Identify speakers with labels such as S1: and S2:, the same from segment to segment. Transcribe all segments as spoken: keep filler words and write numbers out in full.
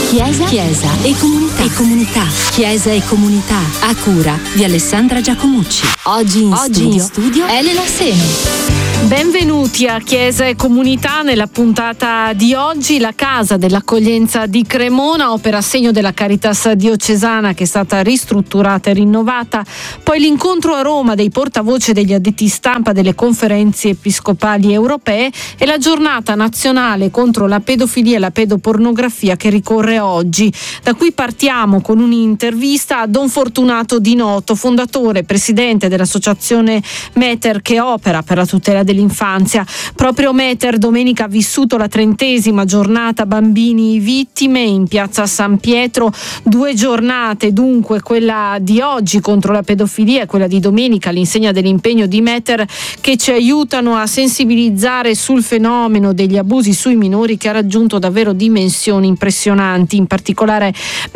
S1: Chiesa, Chiesa e comunità. E comunità. Chiesa e comunità. A cura di Alessandra Giacomucci. Oggi in, Oggi studio, in studio Elena Seni.
S2: Benvenuti a Chiesa e Comunità. Nella puntata di oggi la Casa dell'Accoglienza di Cremona, opera a segno della Caritas diocesana che è stata ristrutturata e rinnovata, poi l'incontro a Roma dei portavoce degli addetti stampa delle conferenze episcopali europee e la giornata nazionale contro la pedofilia e la pedopornografia che ricorre oggi. Da qui partiamo con un'intervista a Don Fortunato Di Noto, fondatore e presidente dell'associazione Meter che opera per la tutela dell'infanzia. Proprio Meter domenica ha vissuto la trentesima giornata bambini vittime in piazza San Pietro, due giornate dunque, quella di oggi contro la pedofilia e quella di domenica all'insegna dell'impegno di Meter, che ci aiutano a sensibilizzare sul fenomeno degli abusi sui minori che ha raggiunto davvero dimensioni impressionanti. In particolare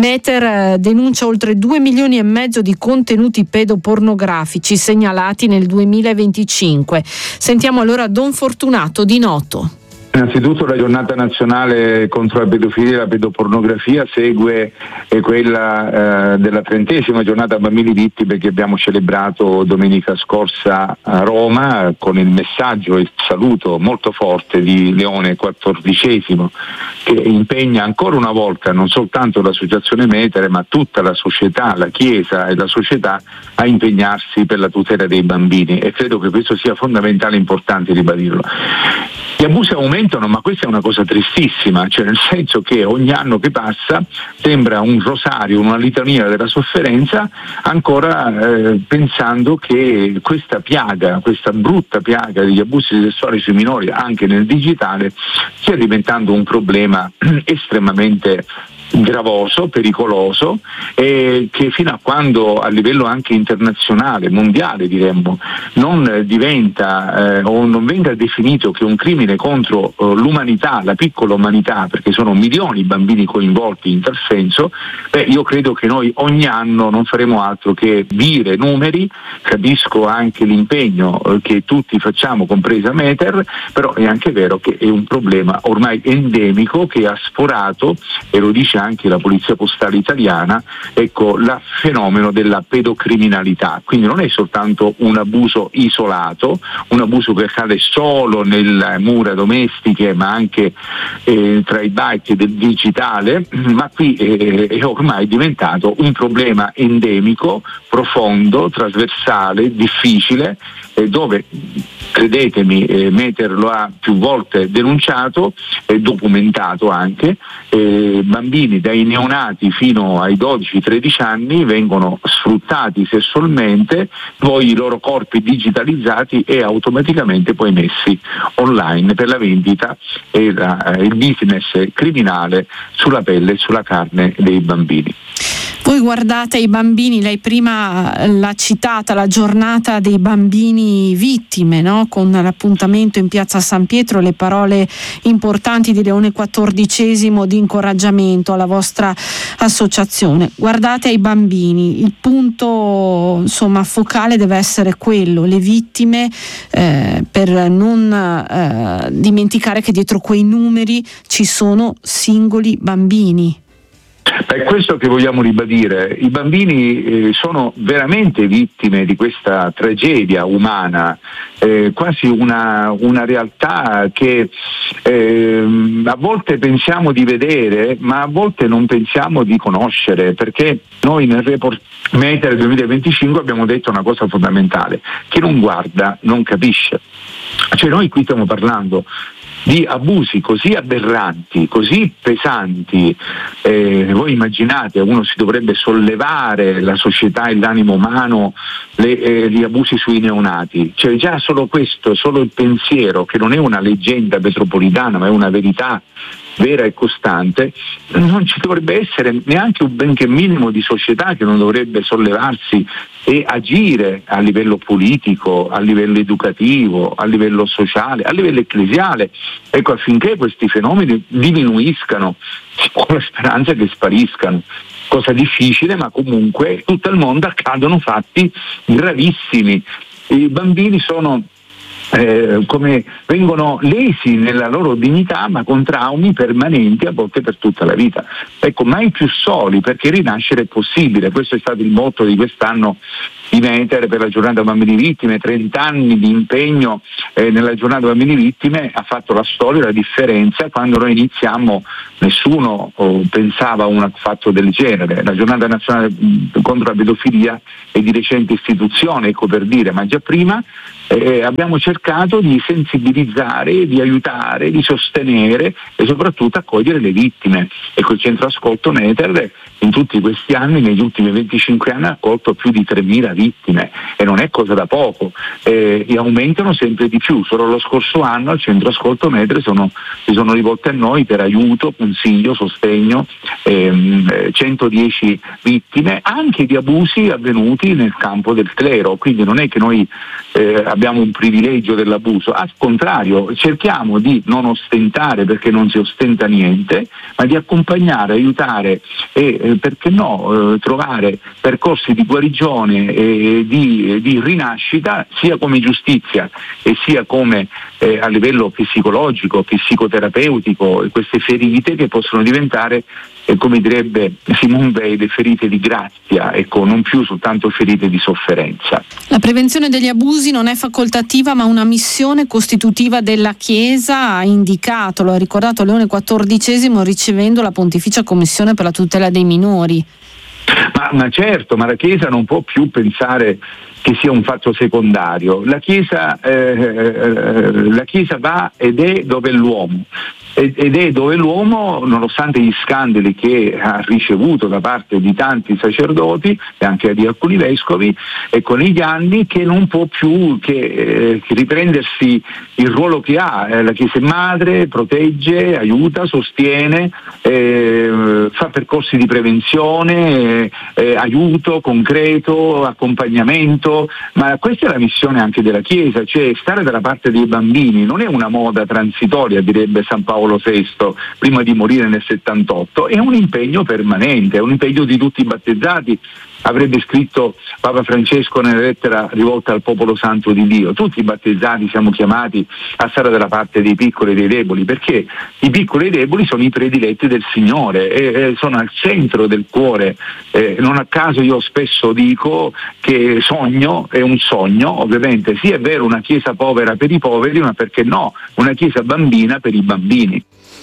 S2: Meter denuncia oltre due milioni e mezzo di contenuti pedopornografici segnalati nel duemilaventicinque. Sentiamo allora Don Fortunato Di Noto.
S3: Innanzitutto la giornata nazionale contro la pedofilia e la pedopornografia segue eh, quella eh, della trentesima giornata bambini vittime che abbiamo celebrato domenica scorsa a Roma, con il messaggio e il saluto molto forte di Leone quattordicesimo, che impegna ancora una volta non soltanto l'associazione Metere ma tutta la società, la Chiesa e la società a impegnarsi per la tutela dei bambini, e credo che questo sia fondamentale e importante ribadirlo. Gli abusi aumentano, ma questa è una cosa tristissima, cioè nel senso che ogni anno che passa sembra un rosario, una litania della sofferenza, ancora eh, pensando che questa piaga, questa brutta piaga degli abusi sessuali sui minori anche nel digitale stia diventando un problema estremamente gravoso, pericoloso, e che fino a quando a livello anche internazionale, mondiale diremmo, non diventa eh, o non venga definito che un crimine contro eh, l'umanità, la piccola umanità, perché sono milioni i bambini coinvolti in tal senso, beh, io credo che noi ogni anno non faremo altro che dire numeri. Capisco anche l'impegno eh, che tutti facciamo, compresa Meter, però è anche vero che è un problema ormai endemico che ha sforato, e lo dice anche la Polizia Postale Italiana, ecco, il fenomeno della pedocriminalità. Quindi non è soltanto un abuso isolato, un abuso che accade solo nelle mura domestiche, ma anche eh, tra i byte del digitale, ma qui eh, è ormai diventato un problema endemico, profondo, trasversale, difficile, eh, dove, credetemi, eh, Meter lo ha più volte denunciato e documentato anche, eh, bambini dai neonati fino ai dodici tredici anni vengono sfruttati sessualmente, poi i loro corpi digitalizzati e automaticamente poi messi online per la vendita e la, il business criminale sulla pelle e sulla carne dei bambini.
S2: Voi guardate i bambini, lei prima l'ha citata, la giornata dei bambini vittime, no? Con l'appuntamento in piazza San Pietro, le parole importanti di Leone quattordicesimo di incoraggiamento alla vostra associazione. Guardate ai bambini, il punto insomma focale deve essere quello, le vittime, eh, per non eh, dimenticare che dietro quei numeri ci sono singoli bambini.
S3: È questo che vogliamo ribadire. I bambini eh, sono veramente vittime di questa tragedia umana, eh, quasi una, una realtà che eh, a volte pensiamo di vedere, ma a volte non pensiamo di conoscere, perché noi nel report Meter duemilaventicinque abbiamo detto una cosa fondamentale: chi non guarda non capisce. Cioè noi qui stiamo parlando di abusi così aberranti, così pesanti, eh, voi immaginate, uno si dovrebbe sollevare la società e l'animo umano, le, eh, gli abusi sui neonati, cioè già solo questo, solo il pensiero, che non è una leggenda metropolitana ma è una verità vera e costante, non ci dovrebbe essere neanche un benché minimo di società che non dovrebbe sollevarsi e agire a livello politico, a livello educativo, a livello sociale, a livello ecclesiale, ecco, affinché questi fenomeni diminuiscano, con la speranza che spariscano. Cosa difficile, ma comunque in tutto il mondo accadono fatti gravissimi. I bambini sono Eh, come vengono lesi nella loro dignità, ma con traumi permanenti a volte per tutta la vita. Ecco, mai più soli, perché rinascere è possibile. Questo è stato il motto di quest'anno di Meter per la giornata bambini vittime. trenta anni di impegno eh, nella giornata bambini vittime ha fatto la storia, la differenza. Quando noi iniziamo nessuno oh, pensava a un fatto del genere. La giornata nazionale contro la pedofilia è di recente istituzione, ecco per dire, ma già prima Eh, abbiamo cercato di sensibilizzare, di aiutare, di sostenere e soprattutto accogliere le vittime. Ecco, il centro ascolto Meter in tutti questi anni, negli ultimi venticinque anni, ha accolto più di tremila vittime e non è cosa da poco, eh, e aumentano sempre di più. Solo lo scorso anno al centro ascolto Meter sono, si sono rivolti a noi per aiuto, consiglio, sostegno, ehm, centodieci vittime anche di abusi avvenuti nel campo del clero, quindi non è che noi eh, abbiamo un privilegio dell'abuso, al contrario cerchiamo di non ostentare, perché non si ostenta niente, ma di accompagnare, aiutare e eh, perché no eh, trovare percorsi di guarigione e di, di rinascita, sia come giustizia e sia come eh, a livello psicologico, psicoterapeutico, queste ferite che possono diventare, e come direbbe Simone Weil, le ferite di grazia, ecco, non più soltanto ferite di sofferenza.
S2: La prevenzione degli abusi non è facoltativa ma una missione costitutiva della Chiesa, ha indicato, lo ha ricordato Leone quattordicesimo ricevendo la Pontificia Commissione per la tutela dei minori.
S3: Ma, ma certo, ma la Chiesa non può più pensare che sia un fatto secondario. La Chiesa, eh, la Chiesa va ed è dove è l'uomo. Ed è dove l'uomo, nonostante gli scandali che ha ricevuto da parte di tanti sacerdoti e anche di alcuni vescovi, e con negli anni che non può più che, eh, che riprendersi il ruolo che ha. Eh, la Chiesa è madre, protegge, aiuta, sostiene, eh, fa percorsi di prevenzione, eh, aiuto concreto, accompagnamento, ma questa è la missione anche della Chiesa, cioè stare dalla parte dei bambini. Non è una moda transitoria, direbbe San Paolo sesto prima di morire nel settantotto, è un impegno permanente, è un impegno di tutti i battezzati. Avrebbe scritto Papa Francesco nella lettera rivolta al popolo santo di Dio: tutti i battezzati siamo chiamati a stare dalla parte dei piccoli e dei deboli, perché i piccoli e i deboli sono i prediletti del Signore e, e sono al centro del cuore. Eh, non a caso io spesso dico che sogno è un sogno, ovviamente sì, è vero, una chiesa povera per i poveri, ma perché no, una chiesa bambina per i bambini.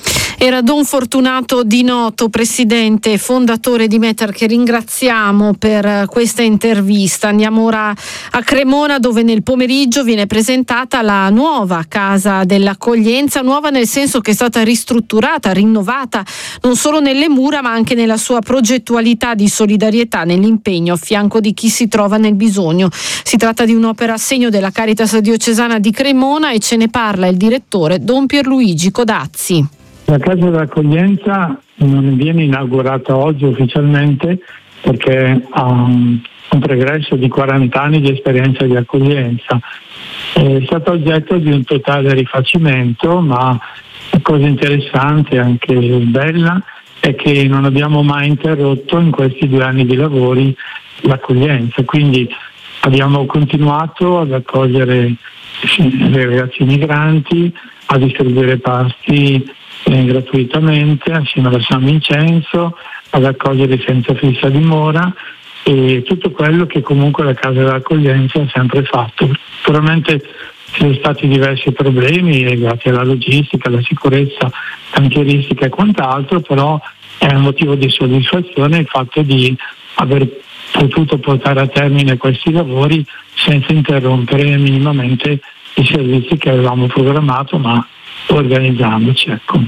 S2: Era Don Fortunato Di Noto, presidente e fondatore di Meter, che ringraziamo per questa intervista. Andiamo ora a Cremona, dove nel pomeriggio viene presentata la nuova casa dell'accoglienza, nuova nel senso che è stata ristrutturata, rinnovata non solo nelle mura ma anche nella sua progettualità di solidarietà, nell'impegno a fianco di chi si trova nel bisogno. Si tratta di un'opera a segno della Caritas diocesana di Cremona e ce ne parla il direttore Don Pierluigi Codazzi.
S4: La casa dell'accoglienza non viene inaugurata oggi ufficialmente perché ha un, un pregresso di quaranta anni di esperienza di accoglienza. È stato oggetto di un totale rifacimento, ma la cosa interessante e anche bella è che non abbiamo mai interrotto in questi due anni di lavori l'accoglienza, quindi abbiamo continuato ad accogliere le ragazzi migranti, a distribuire pasti Eh, gratuitamente assieme alla San Vincenzo, ad accogliere senza fissa dimora e tutto quello che comunque la casa dell'accoglienza ha sempre fatto. Naturalmente ci sono stati diversi problemi legati alla logistica, alla sicurezza cantieristica e quant'altro, però è un motivo di soddisfazione il fatto di aver potuto portare a termine questi lavori senza interrompere minimamente i servizi che avevamo programmato, ma organizzandoci, ecco.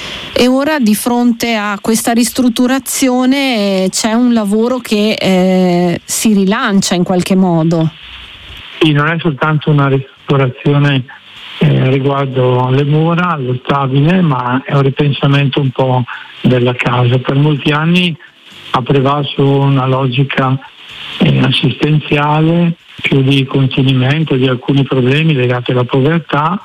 S2: E ora di fronte a questa ristrutturazione eh, c'è un lavoro che eh, si rilancia in qualche modo.
S4: Sì, non è soltanto una ristrutturazione eh, riguardo alle mura, allo stabile, ma è un ripensamento un po' della casa. Per molti anni ha prevalso una logica eh, assistenziale, più di contenimento di alcuni problemi legati alla povertà.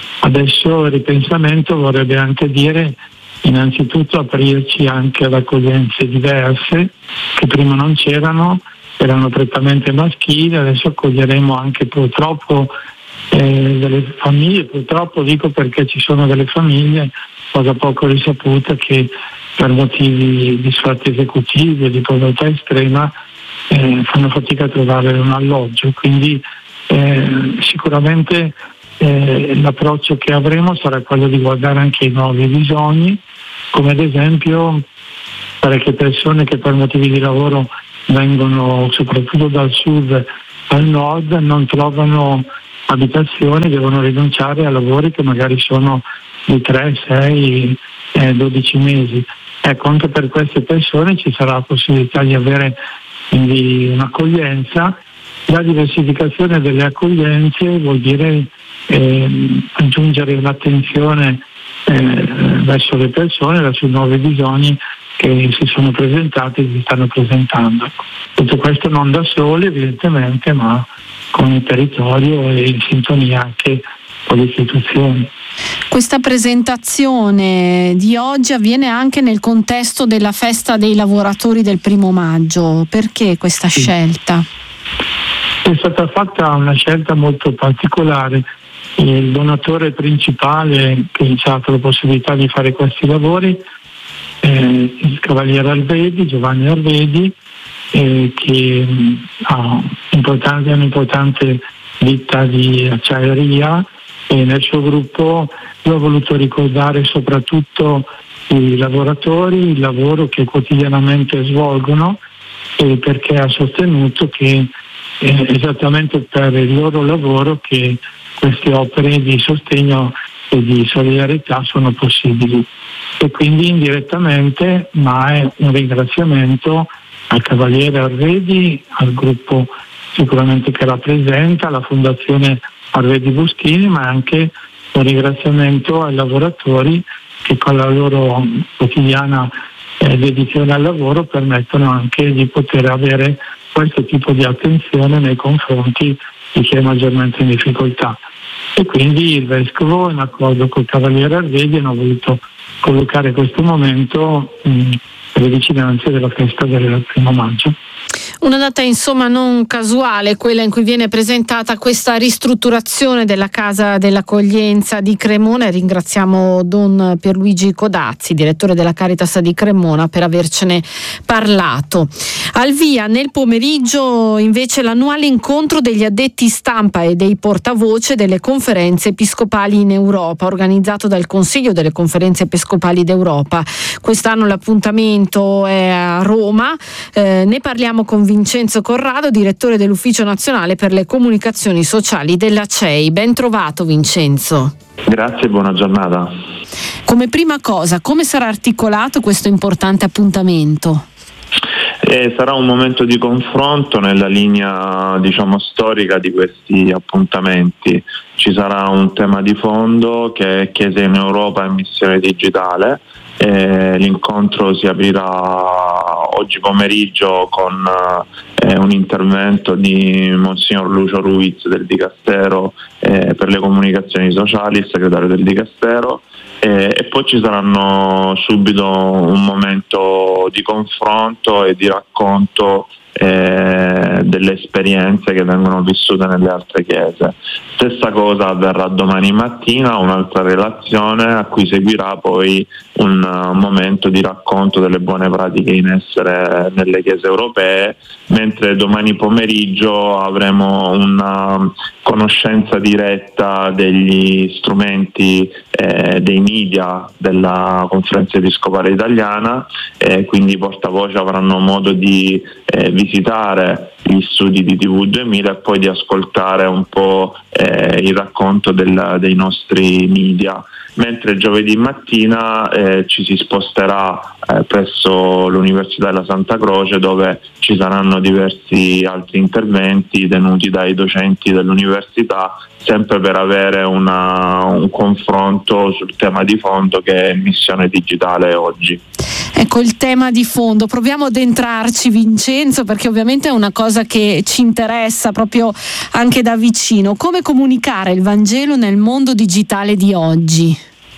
S4: Adesso il ripensamento vorrebbe anche dire innanzitutto aprirci anche ad accoglienze diverse che prima non c'erano, erano prettamente maschili, adesso accoglieremo anche purtroppo eh, delle famiglie, purtroppo dico perché ci sono delle famiglie, cosa poco risaputa, che per motivi di sfratti esecutivi e di povertà estrema eh, fanno fatica a trovare un alloggio, quindi eh, sicuramente eh, l'approccio che avremo sarà quello di guardare anche i nuovi bisogni, come ad esempio parecchie persone che per motivi di lavoro vengono soprattutto dal sud al nord, non trovano abitazioni, devono rinunciare a lavori che magari sono di tre, sei, dodici mesi. Ecco, anche per queste persone ci sarà la possibilità di avere quindi un'accoglienza. La diversificazione delle accoglienze vuol dire eh, aggiungere un'attenzione eh, verso le persone, verso i nuovi bisogni che si sono presentati e si stanno presentando. Tutto questo non da soli evidentemente, ma con il territorio e in sintonia anche con le istituzioni.
S2: Questa presentazione di oggi avviene anche nel contesto della festa dei lavoratori del primo maggio. Perché questa sì. scelta?
S4: È stata fatta una scelta molto particolare. Il donatore principale che ci ha dato la possibilità di fare questi lavori è il Cavaliere Arvedi, Giovanni Arvedi, eh, che ha importante, un'importante ditta di acciaieria, e nel suo gruppo io ho voluto ricordare soprattutto i lavoratori, il lavoro che quotidianamente svolgono, e perché ha sostenuto che è esattamente per il loro lavoro che queste opere di sostegno e di solidarietà sono possibili. E quindi indirettamente, ma è un ringraziamento al Cavaliere Arvedi, al gruppo sicuramente che rappresenta, alla Fondazione Arvedi Buschini, ma anche un ringraziamento ai lavoratori che con la loro quotidiana eh, dedizione al lavoro permettono anche di poter avere questo tipo di attenzione nei confronti di chi è maggiormente in difficoltà. E quindi il Vescovo, in accordo col Cavaliere Arvedi, hanno voluto collocare questo momento mh, per le vicinanze della festa del primo maggio.
S2: Una data insomma non casuale, quella in cui viene presentata questa ristrutturazione della Casa dell'Accoglienza di Cremona, e ringraziamo Don Pierluigi Codazzi, direttore della Caritas di Cremona, per avercene parlato. Al via nel pomeriggio invece l'annuale incontro degli addetti stampa e dei portavoce delle conferenze episcopali in Europa, organizzato dal Consiglio delle Conferenze Episcopali d'Europa. Quest'anno l'appuntamento è a Roma, eh, ne parliamo con Vincenzo Corrado, direttore dell'Ufficio Nazionale per le Comunicazioni Sociali della C E I. Ben trovato Vincenzo.
S5: Grazie, buona giornata.
S2: Come prima cosa, come sarà articolato questo importante appuntamento?
S5: Eh, sarà un momento di confronto nella linea, diciamo, storica di questi appuntamenti. Ci sarà un tema di fondo che è Chiesa in Europa e missione digitale. Eh, l'incontro si aprirà oggi pomeriggio con eh, un intervento di Monsignor Lucio Ruiz del Dicastero eh, per le comunicazioni sociali, il segretario del Dicastero, eh, e poi ci saranno subito un momento di confronto e di racconto eh, delle esperienze che vengono vissute nelle altre chiese. Stessa cosa avverrà domani mattina, un'altra relazione a cui seguirà poi un uh, momento di racconto delle buone pratiche in essere nelle chiese europee, mentre domani pomeriggio avremo una conoscenza diretta degli strumenti eh, dei media della Conferenza Episcopale Italiana, e quindi i portavoce avranno modo di eh, visitare gli studi di T V duemila e poi di ascoltare un po' eh, il racconto del, dei nostri media. Mentre giovedì mattina eh, ci si sposterà eh, presso l'Università della Santa Croce, dove ci saranno diversi altri interventi tenuti dai docenti dell'università, sempre per avere una, un confronto sul tema di fondo che è missione digitale oggi.
S2: Ecco, il tema di fondo, proviamo ad entrarci Vincenzo, perché ovviamente è una cosa che ci interessa proprio anche da vicino. Come comunicare il Vangelo nel mondo digitale di oggi?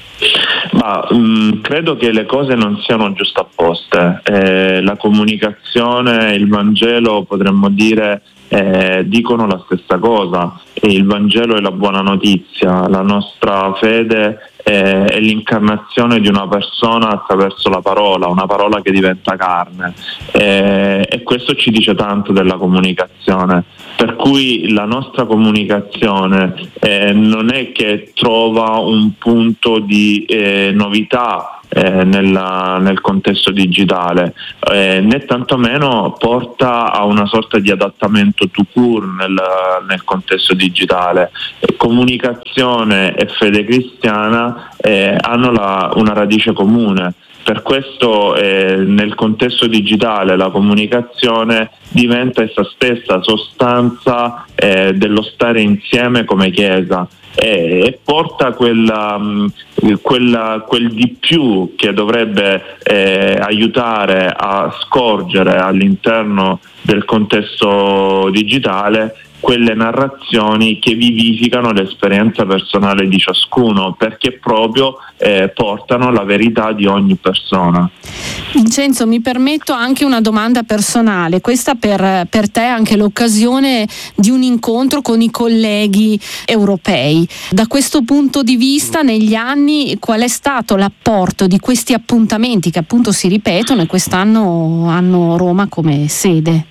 S5: Ma mh, credo che le cose non siano giustapposte. Eh, la comunicazione, il Vangelo, potremmo dire, eh, dicono la stessa cosa. E il Vangelo è la buona notizia, la nostra fede è, è l'incarnazione di una persona attraverso la parola, una parola che diventa carne, e, e questo ci dice tanto della comunicazione, per cui la nostra comunicazione eh, non è che trova un punto di eh, novità Eh, nella, nel contesto digitale, eh, né tantomeno porta a una sorta di adattamento tout court nel, nel contesto digitale. Eh, comunicazione e fede cristiana eh, hanno la, una radice comune. Per questo eh, nel contesto digitale la comunicazione diventa essa stessa sostanza eh, dello stare insieme come Chiesa, e, e porta quella, quella, quel di più che dovrebbe eh, aiutare a scorgere all'interno del contesto digitale quelle narrazioni che vivificano l'esperienza personale di ciascuno, perché proprio eh, portano la verità di ogni persona.
S2: Vincenzo, mi permetto anche una domanda personale, questa per, per te è anche l'occasione di un incontro con i colleghi europei. Da questo punto di vista, negli anni, qual è stato l'apporto di questi appuntamenti che appunto si ripetono e quest'anno hanno Roma come sede?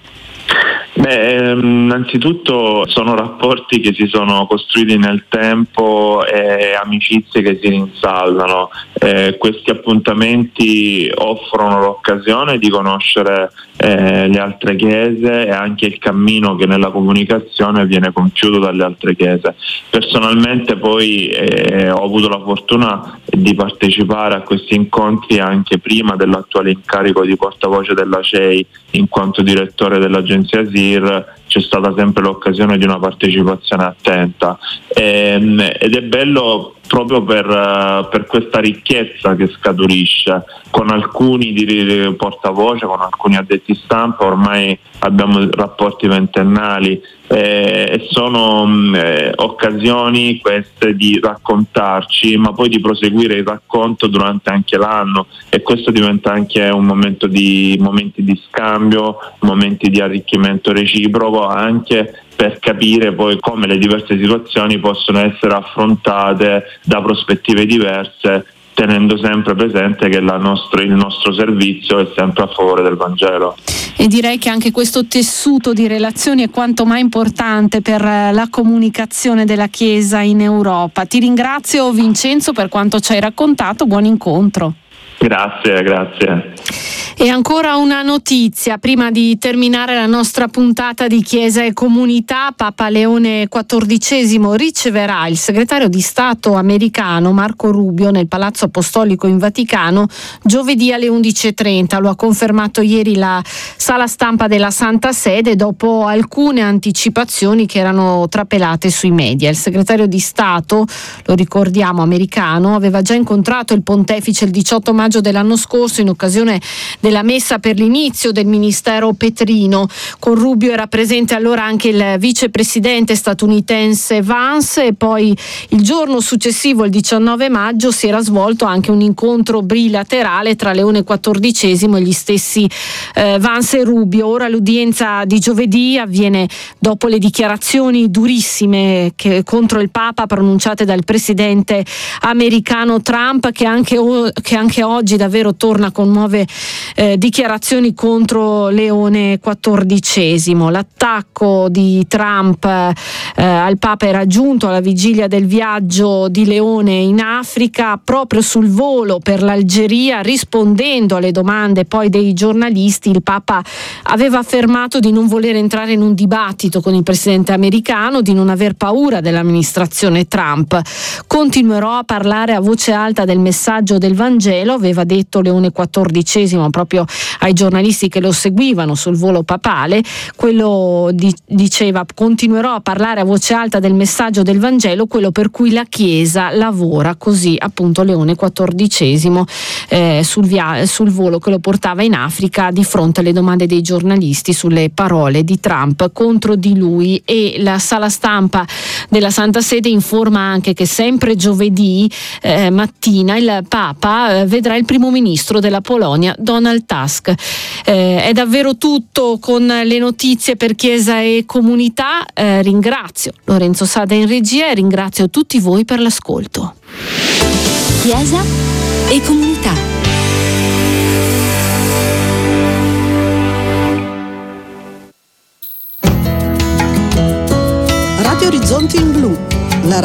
S5: Beh, innanzitutto sono rapporti che si sono costruiti nel tempo e amicizie che si rinsaldano. Eh, questi appuntamenti offrono l'occasione di conoscere eh, le altre chiese e anche il cammino che nella comunicazione viene compiuto dalle altre chiese. Personalmente poi eh, ho avuto la fortuna di partecipare a questi incontri anche prima dell'attuale incarico di portavoce della C E I, in quanto direttore dell'agenzia S I R. C'è stata sempre l'occasione di una partecipazione attenta e, ed è bello proprio per, per questa ricchezza che scaturisce. Con alcuni di portavoce, con alcuni addetti stampa ormai abbiamo rapporti ventennali eh, e sono eh, occasioni queste di raccontarci, ma poi di proseguire il racconto durante anche l'anno, e questo diventa anche un momento di momenti di scambio, momenti di arricchimento reciproco, anche per capire poi come le diverse situazioni possono essere affrontate da prospettive diverse, tenendo sempre presente che la nostro, il nostro servizio è sempre a favore del Vangelo.
S2: E direi che anche questo tessuto di relazioni è quanto mai importante per la comunicazione della Chiesa in Europa. Ti ringrazio, Vincenzo, per quanto ci hai raccontato, buon incontro.
S5: Grazie, grazie.
S2: E ancora una notizia prima di terminare la nostra puntata di Chiesa e Comunità. Papa Leone quattordicesimo riceverà il segretario di Stato americano Marco Rubio nel Palazzo Apostolico in Vaticano giovedì alle undici e trenta. Lo ha confermato ieri la sala stampa della Santa Sede dopo alcune anticipazioni che erano trapelate sui media. Il segretario di Stato, lo ricordiamo, americano, aveva già incontrato il pontefice il diciotto maggio dell'anno scorso in occasione della messa per l'inizio del ministero Petrino. Con Rubio era presente allora anche il vicepresidente statunitense Vance, e poi il giorno successivo, il diciannove maggio, si era svolto anche un incontro bilaterale tra Leone quattordicesimo e gli stessi eh, Vance e Rubio. Ora l'udienza di giovedì avviene dopo le dichiarazioni durissime che, contro il Papa pronunciate dal presidente americano Trump, che anche, che anche oggi davvero torna con nuove Eh, dichiarazioni contro Leone quattordicesimo. L'attacco di Trump eh, al Papa era giunto alla vigilia del viaggio di Leone in Africa, proprio sul volo per l'Algeria. Rispondendo alle domande poi dei giornalisti, il Papa aveva affermato di non voler entrare in un dibattito con il presidente americano, di non aver paura dell'amministrazione Trump. Continuerò a parlare a voce alta del messaggio del Vangelo, aveva detto Leone quattordicesimo proprio ai giornalisti che lo seguivano sul volo papale. Quello di, diceva: continuerò a parlare a voce alta del messaggio del Vangelo, quello per cui la Chiesa lavora. Così appunto Leone quattordicesimo eh, sul, via- sul volo che lo portava in Africa, di fronte alle domande dei giornalisti sulle parole di Trump contro di lui. E la sala stampa della Santa Sede informa anche che sempre giovedì eh, mattina il Papa eh, vedrà il primo ministro della Polonia, Donald Task. Eh, è davvero tutto con le notizie per Chiesa e Comunità. Eh, ringrazio Lorenzo Sada in regia e ringrazio tutti voi per l'ascolto.
S1: Chiesa e Comunità.
S6: Radio Orizzonti in Blu.